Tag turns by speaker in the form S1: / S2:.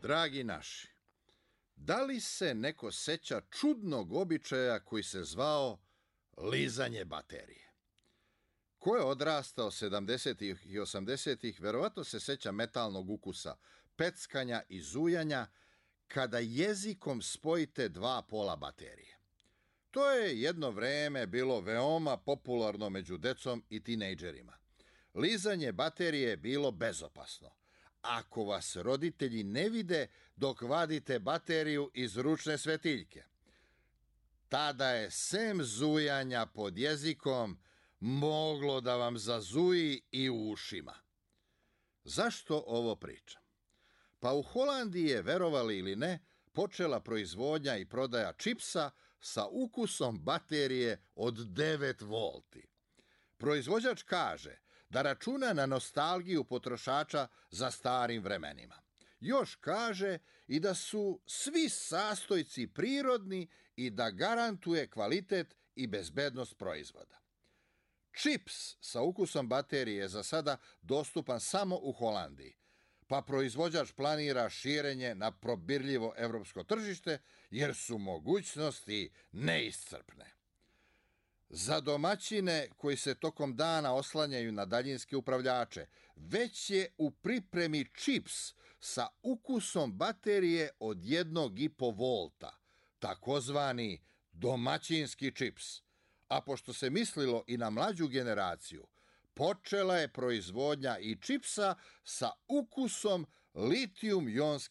S1: Dragi naši, da li se neko seća čudnog običaja koji se zvao lizanje baterije? Ko je odrastao 70. i 80. verovatno se seća metalnog ukusa, peckanja i zujanja kada jezikom spojite dva pola baterije. To je jedno vreme bilo veoma popularno među decom i tinejdžerima. Lizanje baterije je bilo bezopasno. Ako vas roditelji ne vide dok vadite bateriju iz ručne svetiljke, tada je sem zujanja pod jezikom moglo da vam zazuji i u ušima. Zašto ovo pričam? Pa u Holandiji je, verovali ili ne, počela proizvodnja i prodaja čipsa sa ukusom baterije od 9 volti. Proizvođač kaže da računa na nostalgiju potrošača za starim vremenima. Još kaže i da su svi sastojci prirodni i da garantuje kvalitet i bezbednost proizvoda. Čips sa ukusom baterije je za sada dostupan samo u Holandiji, pa proizvođač planira širenje na probirljivo evropsko tržište jer su mogućnosti neiscrpne. Za domaćine koji se tokom dana oslanjaju na daljinske upravljače, već je u pripremi čips sa ukusom baterije od 1,5 volta, takozvani domaćinski čips. A pošto se mislilo i na mlađu generaciju, počela je proizvodnja i čipsa sa ukusom litijum-jonske